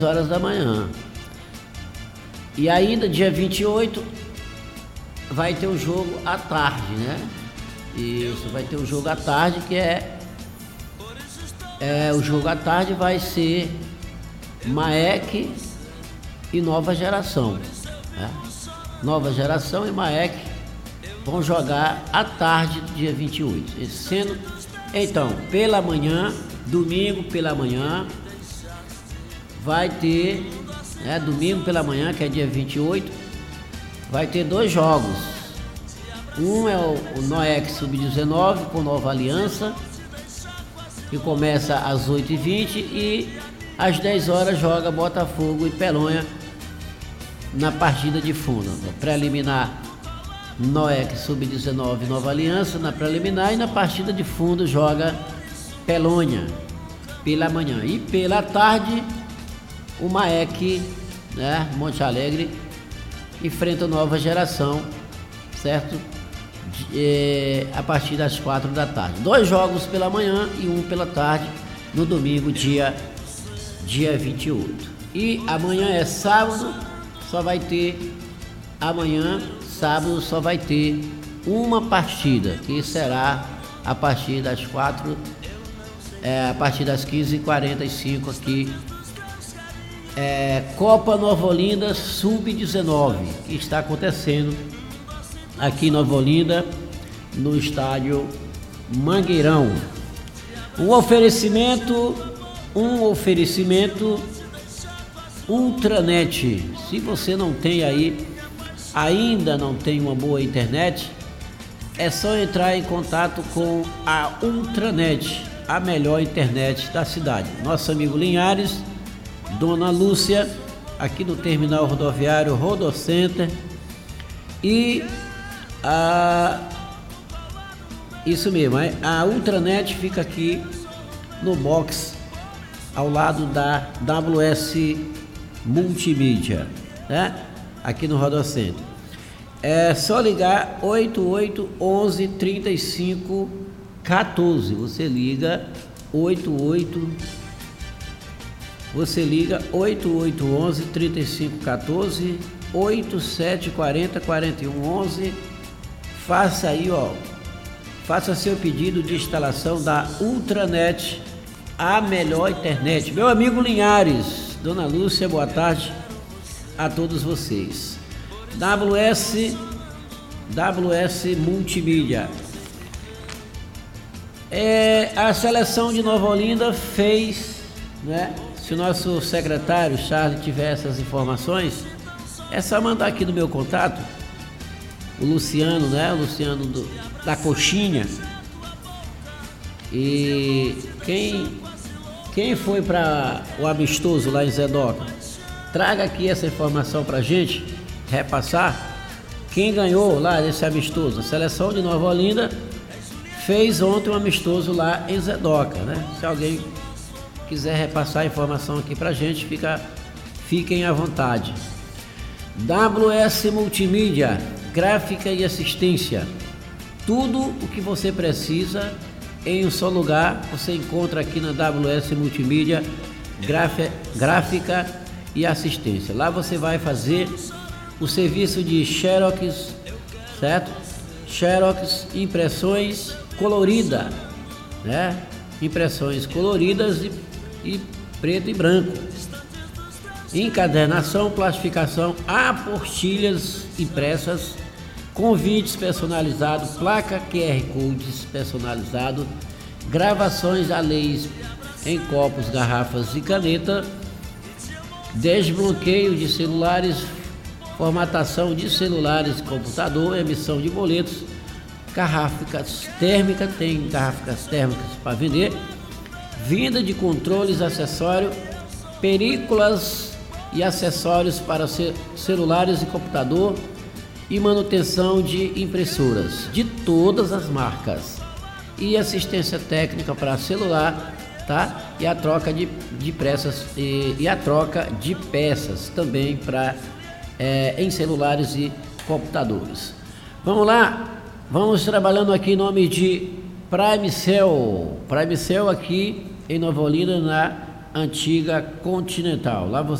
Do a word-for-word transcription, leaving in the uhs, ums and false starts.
horas da manhã. E ainda dia vinte e oito vai ter o jogo à tarde, né? Isso, vai ter o jogo à tarde, que é, é o jogo à tarde vai ser Maek e Nova Geração, né? Nova Geração e Maek vão jogar à tarde do dia vinte e oito. Sendo, então, pela manhã, domingo pela manhã, vai ter, né, domingo pela manhã, que é dia vinte e oito, vai ter dois jogos. Um é o, o Noex sub dezenove com Nova Aliança, que começa às oito e vinte, e às dez horas joga Botafogo e Pelonha na partida de fundo. No preliminar, Noex sub dezenove Nova Aliança na preliminar, e na partida de fundo joga Pelonha pela manhã. E pela tarde, o Maek, né, Monte Alegre, enfrenta a Nova Geração, certo? De, é, a partir das quatro da tarde. Dois jogos pela manhã e um pela tarde, no domingo, dia, dia vinte e oito. E amanhã é sábado, só vai ter, amanhã, sábado, só vai ter uma partida, que será a partir das quatro, é, a partir das quinze e quarenta e cinco aqui. É, Copa Nova Olinda sub dezenove, que está acontecendo aqui em Nova Olinda, no estádio Mangueirão. Um oferecimento, um oferecimento Ultranet. Se você não tem aí, ainda não tem uma boa internet, é só entrar em contato com a Ultranet, a melhor internet da cidade. Nosso amigo Linhares, Dona Lúcia, aqui no terminal rodoviário Rodocenter, e a, isso mesmo, a Ultranet fica aqui no box ao lado da W S Multimídia, né? Aqui no Rodocenter. É só ligar oito oito onze trinta e cinco quatorze. Você liga oito oito Você liga oito oito onze trinta e cinco quatorze, oito sete quarenta quarenta e um onze. Faça aí, ó, faça seu pedido de instalação da Ultranet, a melhor internet. Meu amigo Linhares, Dona Lúcia, boa tarde a todos vocês. W S W S Multimídia. É, a seleção de Nova Olinda fez, né? Se o nosso secretário Charles tiver essas informações, é só mandar aqui no meu contato. O Luciano, né? O Luciano do, da Coxinha. E quem, quem foi para o amistoso lá em Zedoca, traga aqui essa informação para a gente repassar. Quem ganhou lá nesse amistoso? A seleção de Nova Olinda fez ontem um amistoso lá em Zedoca, né? Se alguém quiser repassar a informação aqui pra gente, fica, fiquem à vontade. W S Multimídia, gráfica e assistência. Tudo o que você precisa em um só lugar, você encontra aqui na W S Multimídia, gráfica e assistência. Lá você vai fazer o serviço de Xerox, certo? Xerox, impressões coloridas, né? Impressões coloridas e e preto e branco, encadernação, plastificação, apostilhas impressas, convites personalizados, placa Q R Codes personalizado, gravações a leis em copos, garrafas e caneta, desbloqueio de celulares, formatação de celulares e computador, emissão de boletos, garrafas térmicas, tem garrafas térmicas para vender, vinda de controles, acessórios, películas e acessórios para celulares e computador, e manutenção de impressoras de todas as marcas, e assistência técnica para celular, tá? E a troca de, de peças e, e a troca de peças também para é, em celulares e computadores. Vamos lá, vamos trabalhando aqui em nome de Primecel. Primecel aqui em Nova Olinda, na antiga Continental. Lá você